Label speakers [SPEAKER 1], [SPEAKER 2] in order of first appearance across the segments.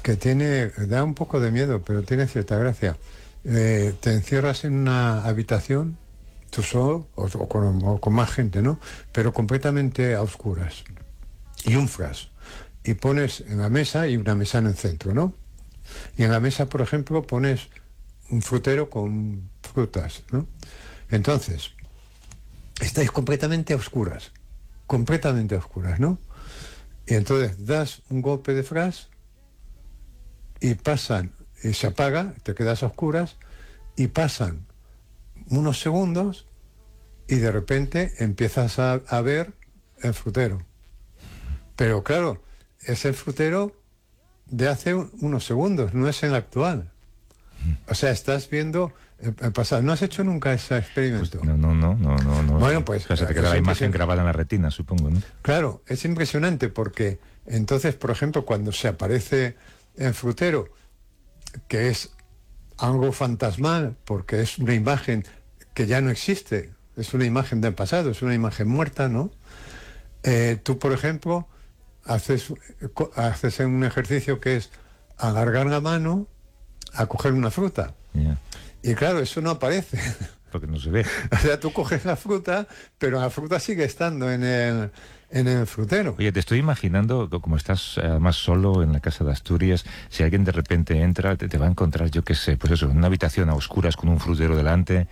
[SPEAKER 1] da un poco de miedo, pero tiene cierta gracia. Te encierras en una habitación, tú solo, o con más gente, ¿no? Pero completamente a oscuras. Y un flash. Y pones en la mesa, y una mesa en el centro, ¿no? Y en la mesa, por ejemplo, pones un frutero con frutas, ¿no? Entonces, estáis completamente a oscuras, ¿no? Y entonces das un golpe de flash y se apaga, te quedas a oscuras, y pasan unos segundos y de repente empiezas a ver el frutero. Pero claro, es el frutero de hace unos segundos, no es el actual. O sea, estás viendo el pasado. ¿No has hecho nunca ese experimento?
[SPEAKER 2] Pues no.
[SPEAKER 1] Bueno, pues...
[SPEAKER 2] O sea, se te queda la imagen grabada en la retina, supongo, ¿no?
[SPEAKER 1] Claro, es impresionante porque entonces, por ejemplo, cuando se aparece el frutero, que es algo fantasmal, porque es una imagen que ya no existe, es una imagen del pasado, es una imagen muerta, ¿no? Tú, por ejemplo, haces un ejercicio que es alargar la mano a coger una fruta.
[SPEAKER 2] Yeah.
[SPEAKER 1] Y claro, eso no aparece.
[SPEAKER 2] Porque no se ve.
[SPEAKER 1] O sea, tú coges la fruta, pero la fruta sigue estando en el frutero.
[SPEAKER 2] Oye, te estoy imaginando, como estás más solo en la casa de Asturias, si alguien de repente entra, te va a encontrar, yo qué sé, pues eso, en una habitación a oscuras con un frutero delante,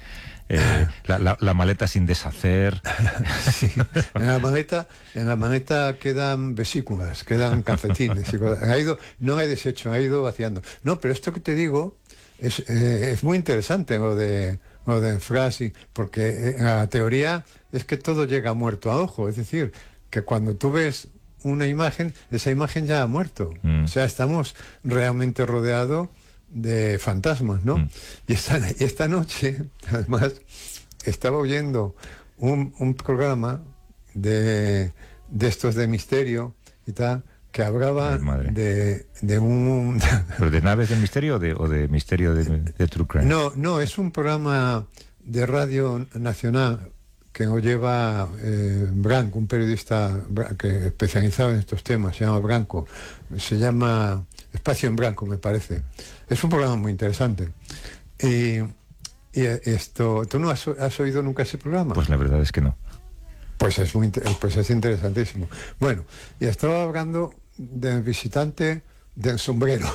[SPEAKER 2] la maleta sin deshacer.
[SPEAKER 1] Sí, en la maleta quedan vesículas, quedan cafetines. No he deshecho, he ido vaciando. No, pero esto que te digo es muy interesante, lo de Frasi, porque en la teoría es que todo llega muerto a ojo, es decir, que cuando tú ves una imagen, esa imagen ya ha muerto. O sea, estamos realmente rodeados de fantasmas, ¿no? Y esta noche, además, estaba oyendo un programa de estos de misterio y tal, que hablaba de un...
[SPEAKER 2] ¿Pero de naves del misterio o de misterio de True Crime?
[SPEAKER 1] No, es un programa de Radio Nacional que lo lleva Branco, un periodista que especializado en estos temas, se llama Branco, se llama Espacio en Blanco, me parece. Es un programa muy interesante. Y esto, ¿tú no has oído nunca ese programa?
[SPEAKER 2] Pues la verdad es que no.
[SPEAKER 1] Pues es interesantísimo. Bueno, y estaba hablando del visitante del sombrero,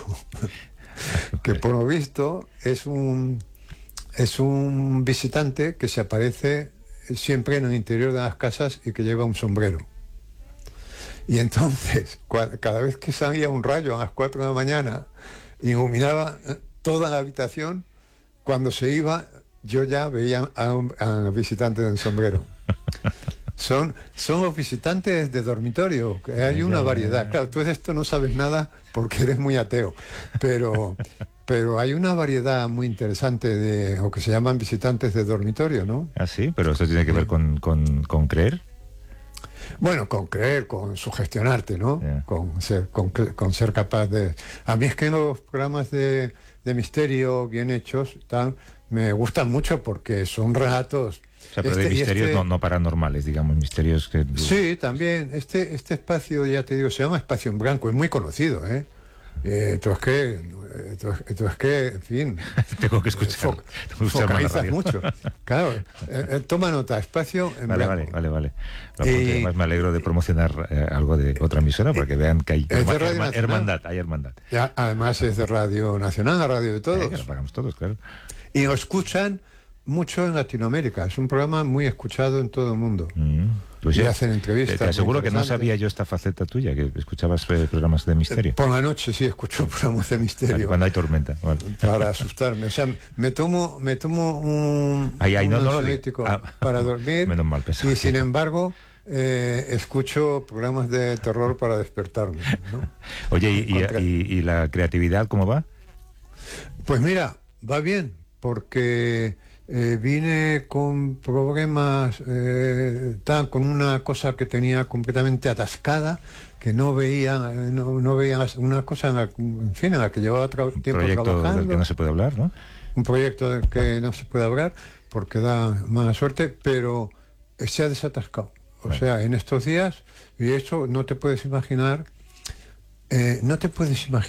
[SPEAKER 1] que por lo visto es un visitante que se aparece siempre en el interior de las casas y que lleva un sombrero. Y entonces, cada vez que salía un rayo a las 4 de la mañana, iluminaba toda la habitación. Cuando se iba, yo ya veía al visitante del sombrero. Son los visitantes de dormitorio, que hay una variedad. Claro, tú de esto no sabes nada porque eres muy ateo, pero hay una variedad muy interesante de lo que se llaman visitantes de dormitorio, ¿no?
[SPEAKER 2] Ah, sí, pero esto tiene que ver con creer.
[SPEAKER 1] Bueno, con creer, con sugestionarte, ¿no?
[SPEAKER 2] Yeah.
[SPEAKER 1] Con ser capaz de... A mí es que los programas de misterio bien hechos me gustan mucho porque son relatos...
[SPEAKER 2] O sea, pero de misterios no paranormales, digamos, misterios que...
[SPEAKER 1] Sí, también. Este espacio, ya te digo, se llama Espacio en Blanco, es muy conocido, ¿eh? Tú es que, en fin...
[SPEAKER 2] Tengo que escuchar.
[SPEAKER 1] Focalizas mucho. Claro, toma nota, Espacio en Blanco.
[SPEAKER 2] Vale. Además me alegro de promocionar algo de otra emisora para que vean que hay hermandad.
[SPEAKER 1] Ya, además es de Radio Nacional, la radio de todos.
[SPEAKER 2] Que lo pagamos todos, claro.
[SPEAKER 1] Y lo escuchan mucho en Latinoamérica. Es un programa muy escuchado en todo el mundo.
[SPEAKER 2] Pues
[SPEAKER 1] y
[SPEAKER 2] sí,
[SPEAKER 1] hacen entrevistas.
[SPEAKER 2] Te aseguro que no sabía yo esta faceta tuya, que escuchabas programas de misterio.
[SPEAKER 1] Por la noche sí escucho programas de misterio.
[SPEAKER 2] Vale, cuando hay tormenta. Vale.
[SPEAKER 1] Para asustarme. O sea, me tomo un ansiolítico para dormir.
[SPEAKER 2] Menos mal, pesado.
[SPEAKER 1] Y sin embargo, escucho programas de terror para despertarme, ¿no?
[SPEAKER 2] Oye, ¿y la creatividad cómo va?
[SPEAKER 1] Pues mira, va bien, porque vine con problemas, con una cosa que tenía completamente atascada, que no veía una cosa en la que llevaba tiempo
[SPEAKER 2] trabajando. Un proyecto del que no se puede hablar, ¿no?
[SPEAKER 1] Un proyecto del que no se puede hablar, porque da mala suerte, pero se ha desatascado. O sea, en estos días, y eso no te puedes imaginar